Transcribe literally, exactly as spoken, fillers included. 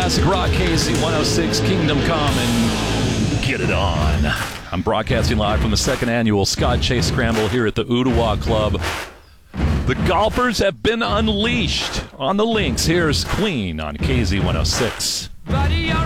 Classic Rock, K C one oh six, Kingdom Come, and get it on. I'm broadcasting live from the second annual Scott Chase Scramble here at the Ottawa Club. The golfers have been unleashed on the links. Here's Queen on K Z one oh six. Buddy, you're